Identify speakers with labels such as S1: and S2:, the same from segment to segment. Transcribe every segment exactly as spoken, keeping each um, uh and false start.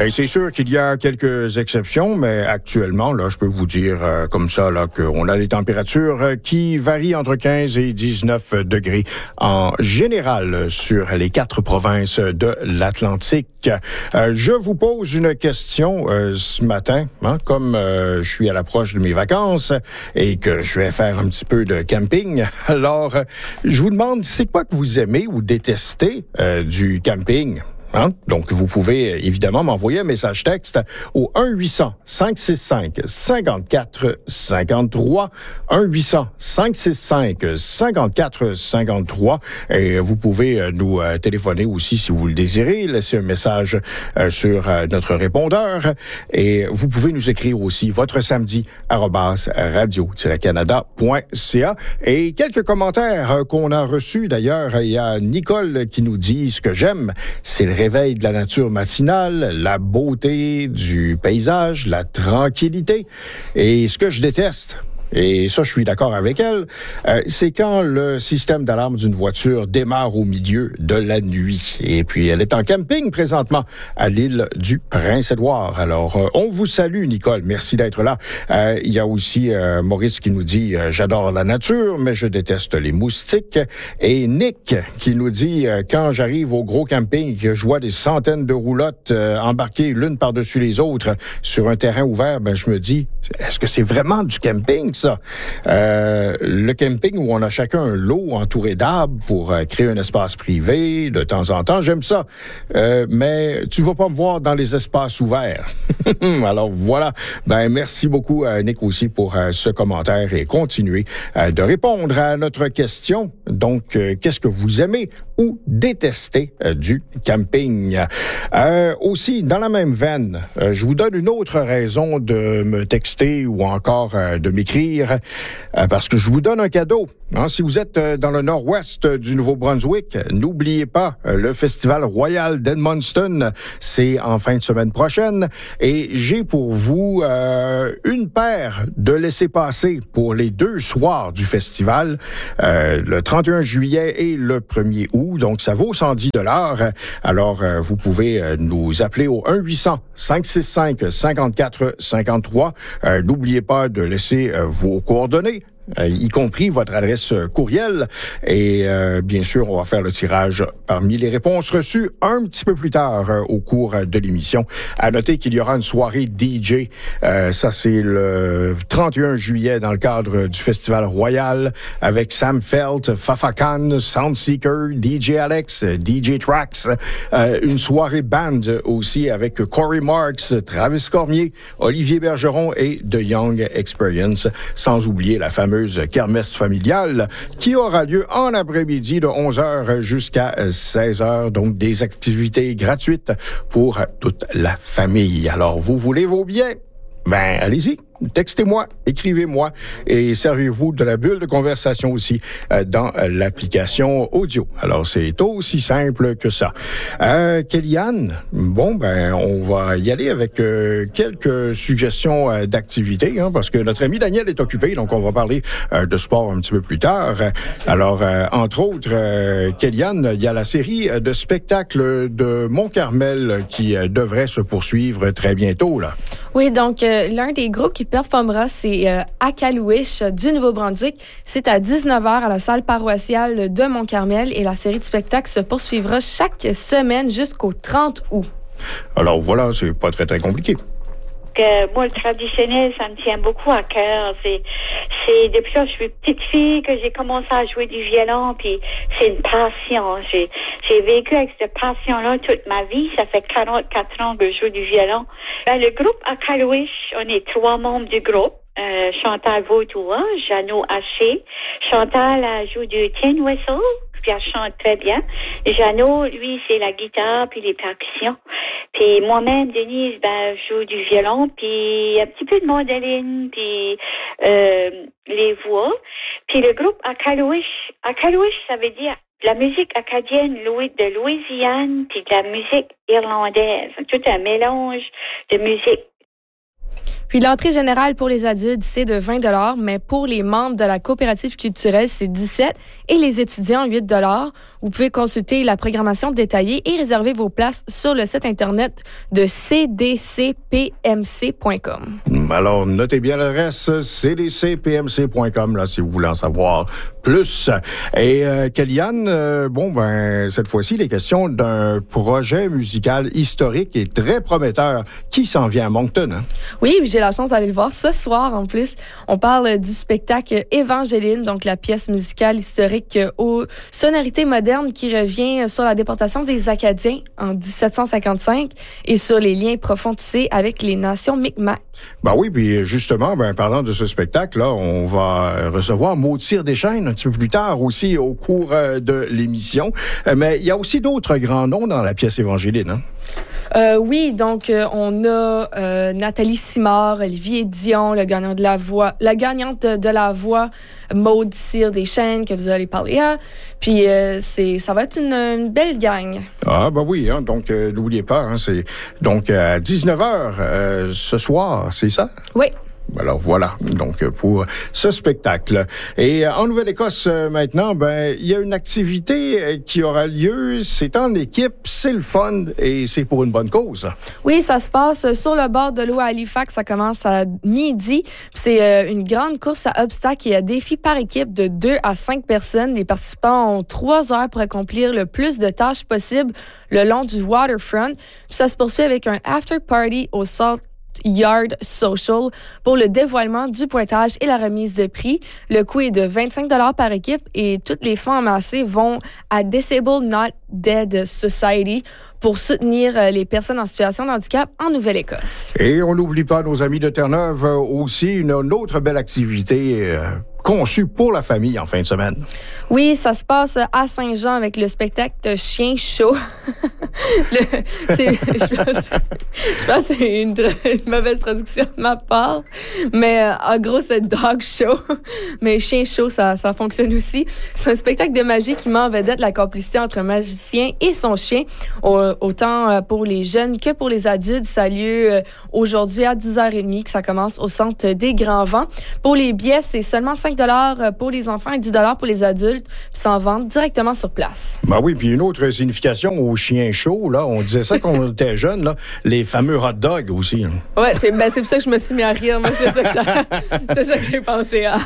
S1: Et c'est sûr qu'il y a quelques exceptions, mais actuellement, là, je peux vous dire euh, comme ça là qu'on a des températures euh, qui varient entre quinze et dix-neuf degrés en général sur les quatre provinces de l'Atlantique. Euh, je vous pose une question euh, ce matin, hein, comme euh, je suis à l'approche de mes vacances et que je vais faire un petit peu de camping. Alors, euh, je vous demande, c'est quoi que vous aimez ou détestez euh, du camping? Hein? Donc, vous pouvez évidemment m'envoyer un message texte au un huit cents cinq six cinq cinquante-quatre cinquante-trois, un huit cents cinq six cinq cinquante-quatre cinquante-trois. Et vous pouvez nous euh, téléphoner aussi si vous le désirez, laisser un message euh, sur euh, notre répondeur. Et vous pouvez nous écrire aussi votre samedi arobase radio-canada point c a. Et quelques commentaires euh, qu'on a reçus d'ailleurs. Il y a Nicole qui nous dit « Ce que j'aime, c'est le réveil de la nature matinale, la beauté du paysage, la tranquillité. Et ce que je déteste, et ça, je suis d'accord avec elle, euh, c'est quand le système d'alarme d'une voiture démarre au milieu de la nuit. Et puis, elle est en camping présentement à l'île du Prince-Édouard. Alors, euh, on vous salue, Nicole. Merci d'être là. Euh, il y a aussi euh, Maurice qui nous dit euh, « J'adore la nature, mais je déteste les moustiques. » Et Nick qui nous dit euh, « Quand j'arrive au gros camping, que je vois des centaines de roulottes euh, embarquées l'une par-dessus les autres sur un terrain ouvert, ben je me dis, est-ce que c'est vraiment du camping, ça? Euh, le camping où on a chacun un lot entouré d'arbres pour euh, créer un espace privé de temps en temps, j'aime ça. Euh, mais tu vas pas me voir dans les espaces ouverts. Alors voilà. Ben merci beaucoup à Nick aussi pour euh, ce commentaire et continuer euh, de répondre à notre question. Donc, euh, qu'est-ce que vous aimez ou détestez euh, du camping? Euh, aussi, dans la même veine, euh, je vous donne une autre raison de me texter ou encore euh, de m'écrire. Euh, parce que je vous donne un cadeau. Hein, si vous êtes euh, dans le nord-ouest du Nouveau-Brunswick, n'oubliez pas euh, le Festival Royal d'Edmundston. C'est en fin de semaine prochaine. Et j'ai pour vous euh, une paire de laissez-passer pour les deux soirs du festival, euh, le trente et un juillet et le premier août. Donc, ça vaut cent dix dollars. Alors, euh, vous pouvez euh, nous appeler au un huit cents cinq six cinq cinquante-quatre cinquante-trois. Euh, n'oubliez pas de laisser euh, vos coordonnées, euh, y compris votre adresse courriel. Et euh, bien sûr, on va faire le tirage parmi les réponses reçues un petit peu plus tard euh, au cours de l'émission. À noter qu'il y aura une soirée D J. Euh, ça, c'est le trente et un juillet dans le cadre du Festival Royal avec Sam Felt, Fafa Khan, Soundseeker, D J Alex, D J Trax. Euh, une soirée band aussi avec Corey Marks, Travis Cormier, Olivier Bergeron et The Young Experience. Sans oublier la fameuse kermesse familiale qui aura lieu en après-midi de onze heures jusqu'à seize heures. Donc, des activités gratuites pour toute la famille. Alors, vous voulez vos billets? Ben, allez-y. Textez-moi, écrivez-moi et servez-vous de la bulle de conversation aussi euh, dans euh, l'application audio. Alors, c'est aussi simple que ça. Euh, Kellyanne, bon, ben, on va y aller avec euh, quelques suggestions euh, d'activités, hein, parce que notre ami Daniel est occupé, donc on va parler euh, de sport un petit peu plus tard. Alors, euh, entre autres, euh, Kellyanne, il y a la série de spectacles de Mont-Carmel qui euh, devrait se poursuivre très bientôt, là.
S2: Oui, donc, euh, l'un des groupes qui performera, c'est euh, Akalouish euh, du Nouveau-Brunswick. C'est à dix-neuf heures à la salle paroissiale de Mont-Carmel et la série de spectacles se poursuivra chaque semaine jusqu'au trente août.
S1: Alors voilà, c'est pas très, très compliqué.
S3: Que moi, le traditionnel, ça me tient beaucoup à cœur. C'est, c'est depuis que je suis petite fille que j'ai commencé à jouer du violon, puis c'est une passion. J'ai, j'ai vécu avec cette passion-là toute ma vie. Ça fait quarante-quatre ans que je joue du violon. Ben, le groupe Akalouish, on est trois membres du groupe. Euh, Chantal Vautoua, Jeannot Haché. Chantal elle joue du tin whistle, puis elle chante très bien. Jeannot, lui, c'est la guitare puis les percussions. Puis moi-même, Denise, ben, je joue du violon, puis un petit peu de mandoline, puis euh, les voix. Puis le groupe Akalouish, Akalouish, ça veut dire la musique acadienne de Louisiane, puis de la musique irlandaise. Tout un mélange de musique.
S2: Puis l'entrée générale pour les adultes, c'est de vingt dollars, mais pour les membres de la coopérative culturelle, c'est dix-sept et les étudiants, huit dollars. Vous pouvez consulter la programmation détaillée et réserver vos places sur le site Internet de c d c p m c point com.
S1: Alors, notez bien l'adresse c d c p m c point com là, si vous voulez en savoir plus. Et euh, Kellyanne, euh, bon, ben cette fois-ci, les questions d'un projet musical historique et très prometteur qui s'en vient à Moncton. Hein?
S2: Oui, j'ai la chance d'aller le voir ce soir en plus. On parle du spectacle Évangéline, donc la pièce musicale historique aux sonorités modernes qui revient sur la déportation des Acadiens en dix-sept cent cinquante-cinq et sur les liens profonds tissés avec les nations Micmac.
S1: Ben oui, puis justement, ben parlant de ce spectacle-là, on va recevoir Maud Cyr-Deschaines un petit peu plus tard aussi au cours euh, de l'émission. Euh, mais il y a aussi d'autres grands noms dans la pièce Évangéline, hein?
S2: Euh, oui, donc euh, on a euh, Nathalie Simard, Olivier Dion, le gagnant de la voix, la gagnante de, de la voix, Maud Cyr-Deschaines, que vous allez parler à. Puis euh, c'est, ça va être une, une belle gang.
S1: Ah ben oui, hein, donc euh, n'oubliez pas, hein, c'est donc à dix-neuf heures euh, ce soir, c'est ça?
S2: Oui.
S1: Alors voilà, donc pour ce spectacle. Et en Nouvelle-Écosse maintenant, ben il y a une activité qui aura lieu, c'est en équipe, c'est le fun et c'est pour une bonne cause.
S2: Oui, ça se passe sur le bord de l'eau à Halifax, ça commence à midi. C'est une grande course à obstacles et à défis par équipe de deux à cinq personnes. Les participants ont trois heures pour accomplir le plus de tâches possible le long du waterfront. Puis ça se poursuit avec un after party au Salt Yard Social pour le dévoilement du pointage et la remise de prix. Le coût est de vingt-cinq dollars par équipe et toutes les fonds amassés vont à Disabled Not Dead Society pour soutenir les personnes en situation de handicap en Nouvelle-Écosse.
S1: Et on n'oublie pas nos amis de Terre-Neuve aussi, une, une autre belle activité euh, conçue pour la famille en fin de semaine.
S2: Oui, ça se passe à Saint-Jean avec le spectacle Chien Chaud. le, c'est, je, pense, je pense que c'est une, une mauvaise traduction de ma part, mais euh, en gros, c'est Dog Show. Mais Chien Chaud, ça, ça fonctionne aussi. C'est un spectacle de magie qui met en vedette la complicité entre un magicien et son chien. Au, autant pour les jeunes que pour les adultes. Ça a lieu aujourd'hui à dix heures trente que ça commence au Centre des Grands Vents. Pour les billets, c'est seulement cinq dollars pour les enfants et dix dollars pour les adultes. Puis ça en vend directement sur place.
S1: Ben oui, puis une autre signification au chien chaud, là, on disait ça quand on était jeune, là, les fameux hot dogs aussi. Hein.
S2: Oui, c'est, ben, c'est pour ça que je me suis mis à rire. Moi, c'est ça que, ça, c'est ça que j'ai pensé à.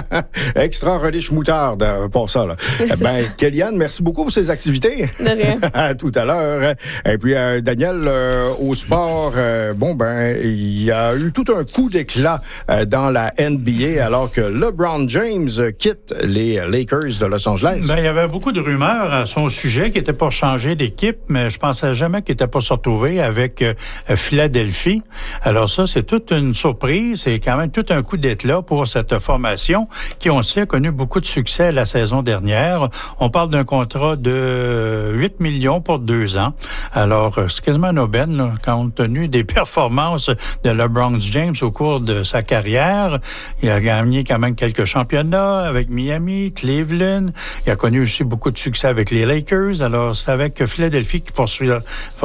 S1: Extra relish moutarde pour ça. Là. Ben, Kellyanne, merci beaucoup pour ces activités.
S2: De rien.
S1: À tout à l'heure. Et puis, euh, Daniel, euh, au sport, euh, bon, ben, il y a eu tout un coup d'éclat euh, dans la N B A alors que LeBron James quitte les Lakers de Los Angeles.
S4: Ben, il y avait beaucoup de rumeurs à son sujet qui était pour changer d'équipe, mais je pensais jamais qu'il était pour se retrouver avec euh, Philadelphie. Alors ça, c'est toute une surprise. C'est quand même tout un coup d'éclat pour cette formation qui, on sait, a connu beaucoup de succès la saison dernière. On parle d'un contrat de huit millions pour deux ans. Alors, c'est quasiment une aubaine, là, compte tenu des performances de LeBron James au cours de sa carrière. Il a gagné quand même quelques championnats avec Miami, Cleveland. Il a connu aussi beaucoup de succès avec les Lakers. Alors, c'est avec Philadelphie qui poursuivra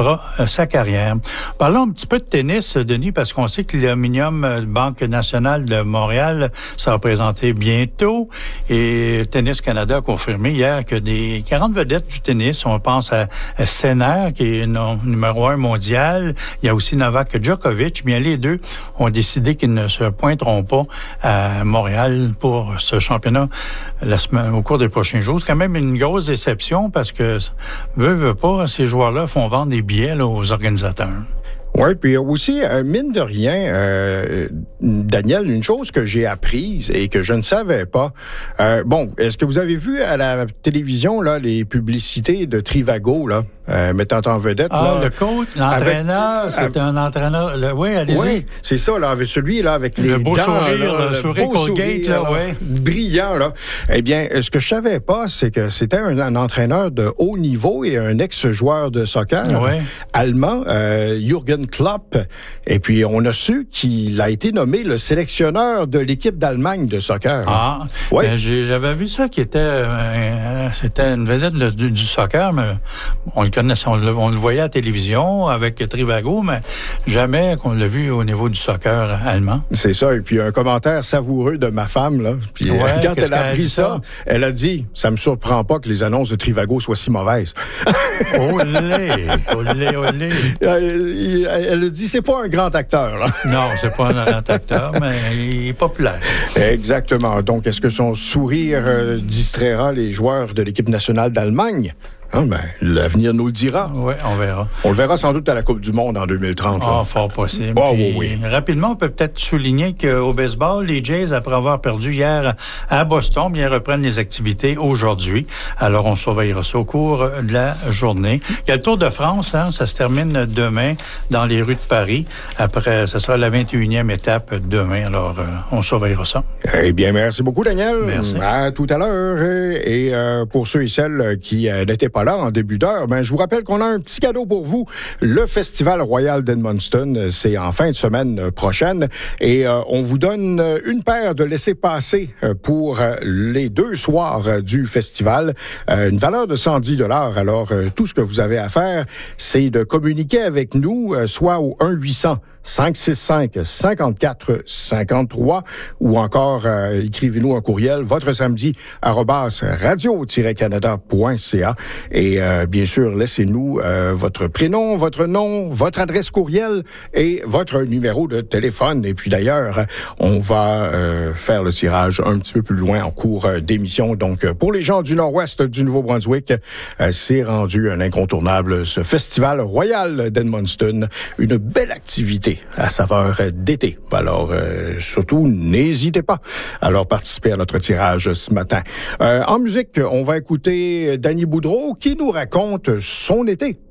S4: sa carrière. Parlons un petit peu de tennis, Denis, parce qu'on sait que l'Aluminium Banque nationale de Montréal sera présenté bientôt. Et Tennis Canada a confirmé hier que des quarante vedettes du tennis, on pense à, à Sinner, qui est non, numéro un mondial. Il y a aussi Novak Djokovic. Bien, les deux ont décidé qu'ils ne se pointeront pas à Montréal pour ce championnat la semaine, au cours des prochains jours. C'est quand même une grosse déception parce que, veut, veut pas, ces joueurs-là font vendre des billets là, aux organisateurs.
S1: Oui, puis aussi, euh, mine de rien, euh, Daniel, une chose que j'ai apprise et que je ne savais pas. Euh, bon, est-ce que vous avez vu à la télévision là les publicités de Trivago là, euh, mettant en vedette
S4: ah,
S1: là,
S4: le coach, l'entraîneur, avec, c'est un entraîneur. Le, oui, allez-y. Oui,
S1: c'est ça là, avec celui là avec les
S4: le beau
S1: dents,
S4: sourire,
S1: là,
S4: le, le sourire
S1: beau
S4: Colgate
S1: sourire,
S4: là,
S1: là,
S4: ouais.
S1: brillant là. Eh bien, ce que je savais pas, c'est que c'était un, un entraîneur de haut niveau et un ex-joueur de soccer
S4: ouais.
S1: allemand, euh, Jürgen Klopp. Et puis, on a su qu'il a été nommé le sélectionneur de l'équipe d'Allemagne de soccer.
S4: Ah,
S1: oui.
S4: Ben, j'avais vu ça qui était... Euh, c'était une vedette du, du soccer, mais on le connaît. connaissait, on le, on le voyait à la télévision avec Trivago, mais jamais qu'on l'a vu au niveau du soccer allemand.
S1: C'est ça. Et puis, un commentaire savoureux de ma femme, là. Puis,
S4: ouais,
S1: quand elle a appris
S4: ça,
S1: ça, elle a dit, ça me surprend pas que les annonces de Trivago soient si mauvaises.
S4: Olé, olé, olé.
S1: Elle a dit, c'est pas un grand acteur, là.
S4: Non, c'est pas un grand acteur, mais il est populaire.
S1: Exactement. Donc, est-ce que son sourire euh, distraira les joueurs de l'équipe nationale d'Allemagne? Ah, ben, l'avenir nous le dira.
S4: Oui, on verra.
S1: On le verra sans doute à la Coupe du Monde en deux mille trente.
S4: Ah, fort possible.
S1: Oh, oui, oui.
S4: Rapidement, on peut peut-être souligner qu'au baseball, les Jays, après avoir perdu hier à Boston, bien reprennent les activités aujourd'hui. Alors, on surveillera ça au cours de la journée. Il y a le Tour de France, hein, ça se termine demain dans les rues de Paris. Après, ce sera la vingt et unième étape demain. Alors, euh, on surveillera ça.
S1: Eh bien, merci beaucoup, Daniel.
S4: Merci.
S1: À tout à l'heure. Et euh, pour ceux et celles qui euh, n'étaient pas là en début d'heure, ben, je vous rappelle qu'on a un petit cadeau pour vous. Le Festival Royal d'Edmundston, c'est en fin de semaine prochaine. Et euh, on vous donne une paire de laissez-passer pour euh, les deux soirs du festival. Euh, une valeur de cent dix dollars. Alors, euh, tout ce que vous avez à faire, c'est de communiquer avec nous, euh, soit au un huit cents cinq six cinq cinquante-quatre cinquante-trois ou encore euh, écrivez-nous un courriel votre samedi arobase radio tiret canada point c a et euh, bien sûr laissez-nous euh, votre prénom, votre nom, votre adresse courriel et votre numéro de téléphone. Et puis d'ailleurs, on va euh, faire le tirage un petit peu plus loin en cours d'émission. Donc pour les gens du nord-ouest du Nouveau-Brunswick, euh, c'est rendu un incontournable, ce Festival Royal d'Edmundston, une belle activité à saveur d'été. Alors, euh, surtout, n'hésitez pas à leur participer à notre tirage ce matin. Euh, en musique, on va écouter Danny Boudreau qui nous raconte son été.